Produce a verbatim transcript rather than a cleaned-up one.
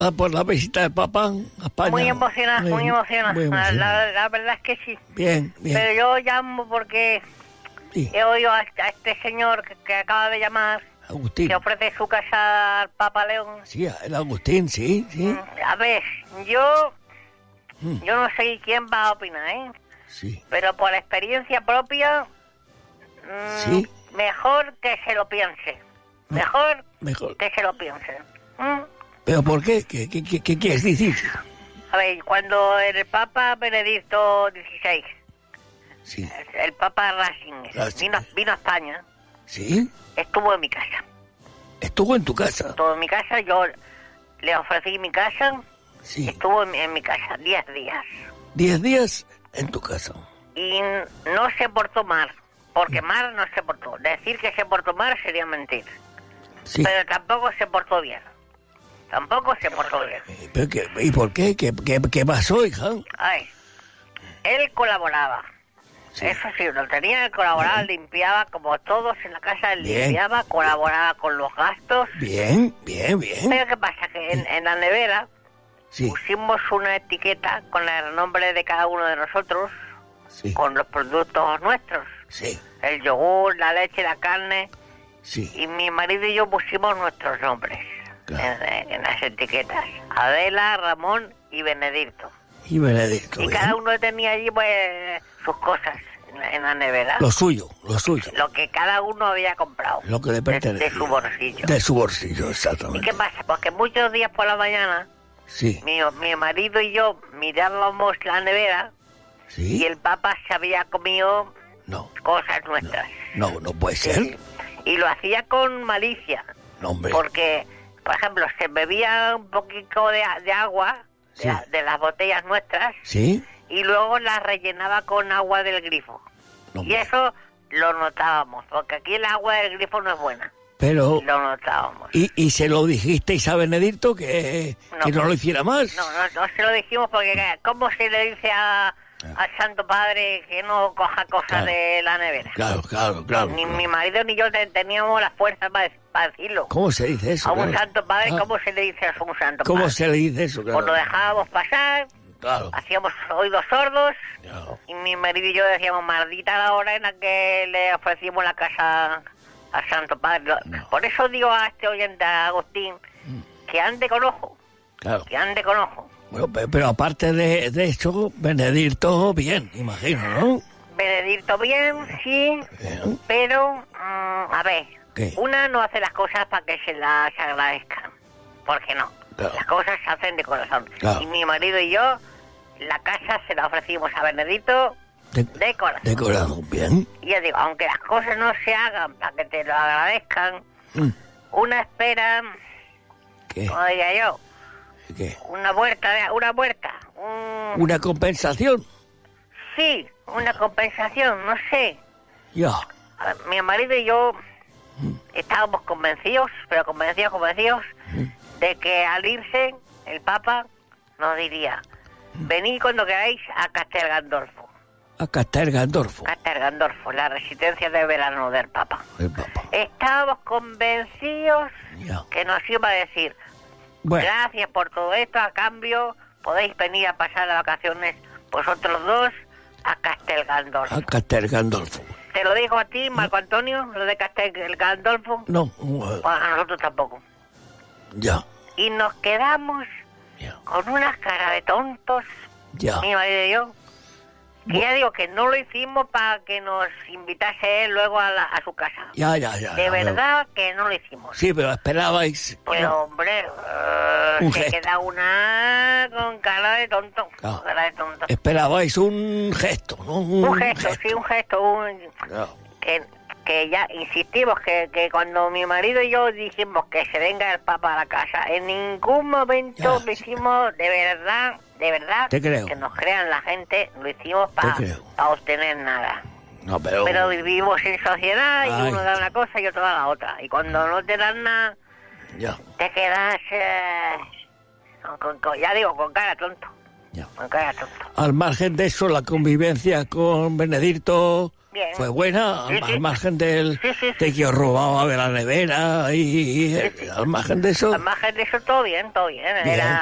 va por la visita del Papa a España. Muy emocionada, muy, muy emocionada. Muy emocionada. La, la verdad es que sí. Bien, bien. Pero yo llamo porque sí. he oído a, a este señor que, que acaba de llamar, Agustín, que ofrece su casa al Papa León. Sí, el Agustín, sí, sí. A ver, yo, mm. yo no sé quién va a opinar, ¿eh? Sí. Pero por experiencia propia, mmm, sí. mejor que se lo piense. Mejor, mejor. que se lo piense. ¿Mm? ¿Pero por qué? ¿Qué, qué, qué, qué quieres decir? A ver, cuando el Papa Benedicto dieciséis, sí. el, el Papa Ratzinger, vino, vino a España, ¿sí? Estuvo en mi casa. ¿Estuvo en tu casa? Estuvo en mi casa, yo le ofrecí mi casa, sí. estuvo en, en mi casa diez días. ¿Diez días en tu casa? Y no se portó mal, porque mal no se portó. Decir que se portó mal sería mentir. Sí. Pero tampoco se portó bien. Tampoco se portó bien. ¿Pero qué, ¿Y por qué? ¿Qué, qué, qué pasó, hija? Ay, él colaboraba. Sí. Eso sí, lo tenía que colaborar, bien. Limpiaba como todos en la casa, él bien. limpiaba, colaboraba con los gastos. Bien, bien, bien. Pero ¿qué pasa? Que en, en la nevera sí. pusimos una etiqueta con el nombre de cada uno de nosotros, sí. con los productos nuestros. Sí. El yogur, la leche, la carne. Sí. Y mi marido y yo pusimos nuestros nombres claro. en, en las etiquetas. Adela, Ramón y Benedicto. Y Benedicto. Y bien. cada uno tenía allí pues sus cosas en la, en la nevera. Lo suyo, lo suyo. Lo que cada uno había comprado. Lo que le pertenece. De, de su bolsillo. De su bolsillo, exactamente. ¿Y qué pasa? Porque muchos días por la mañana, sí. mi, mi marido y yo mirábamos la nevera sí. y el Papa se había comido no. cosas nuestras. No, no, no puede ser. Sí. Y lo hacía con malicia. No, hombre. Porque, por ejemplo, se bebía un poquito de, de agua sí. de, de las botellas nuestras. Sí. Y luego las rellenaba con agua del grifo. No, y eso lo notábamos, porque aquí el agua del grifo no es buena. Pero... Y lo notábamos. ¿Y, y se lo dijisteis a Benedicto que no, que no lo hiciera más? No, no, no se lo dijimos porque ¿cómo se le dice a... al Santo Padre que no coja cosas claro. de la nevera? Claro, claro, claro. Ni claro. mi marido ni yo teníamos la fuerza para, para decirlo. ¿Cómo se dice eso? A un claro. Santo Padre, ah. ¿cómo se le dice a un Santo ¿Cómo Padre? se le dice eso? Claro. Pues lo dejábamos pasar, claro. hacíamos oídos sordos, claro. y mi marido y yo decíamos, maldita la hora en la que le ofrecimos la casa al Santo Padre. No. Por eso digo a este oyente, a Agustín, mm. que ande con ojo. Claro. Que ande con ojo. Bueno, pero aparte de, de eso, Benedicto bien, imagino, ¿no? Benedicto bien, sí, bien. Pero, um, a ver, ¿qué? Una no hace las cosas para que se las agradezcan, porque no, claro. Las cosas se hacen de corazón. Claro. Y mi marido y yo, la casa se la ofrecimos a Benedicto de, de corazón. De corazón, bien. Y yo digo, aunque las cosas no se hagan para que te lo agradezcan, mm. una espera, ¿qué? Como diría yo, ¿qué? Una vuelta, de, una vuelta. Un... ¿Una compensación? Sí, una compensación, no sé. Ya. Ver, mi marido y yo mm. estábamos convencidos, pero convencidos, convencidos, mm. de que al irse el Papa nos diría, mm. venid cuando queráis a Castel Gandolfo. A Castel Gandolfo. Castel Gandolfo, la residencia de verano del Papa. El Papa. Estábamos convencidos ya. que nos iba a decir, bueno. Gracias por todo esto, a cambio podéis venir a pasar las vacaciones vosotros dos a Castel Gandolfo. A Castel Gandolfo. ¿Te lo digo a ti, Marco Antonio, lo de Castel Gandolfo? No. Uh, pues a nosotros tampoco. Ya. Y nos quedamos ya. con unas caras de tontos, ya. mi marido y yo, que ya digo que no lo hicimos para que nos invitase él luego a, la, a su casa. Ya, ya, ya. De ya, verdad pero... que no lo hicimos. Sí, pero esperabais... Pues no. hombre, uh, se gesto. Queda una con cara de tonto. No. Con cara de tonto. Esperabais un gesto, ¿no? Un, un gesto, gesto, sí, un gesto. Un... No. Que, que ya insistimos que, que cuando mi marido y yo dijimos que se venga el Papa a la casa, en ningún momento ya, lo hicimos de verdad... De verdad, te creo. Que nos crean la gente, lo hicimos para pa obtener nada. No, pero... pero vivimos en sociedad y Ay. uno da una cosa y otro da la otra. Y cuando no te dan nada, ya. te quedas, eh, con, con, ya digo, con cara tonto. Ya. Con cara tonto. Al margen de eso, la convivencia con Benedicto bien. Fue buena, Sí, al sí. margen del, Sí, sí, sí. de que os robaba de la nevera y, y Sí, sí. al margen de eso. Al margen de eso, todo bien, todo bien. Bien. Era